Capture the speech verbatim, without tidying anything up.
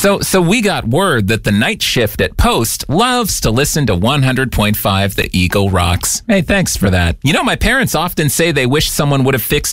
So, so we got word that the night shift at Post loves to listen to one hundred point five The Eagle Rocks. Hey, thanks for that. You know, my parents often say they wish someone would have fixed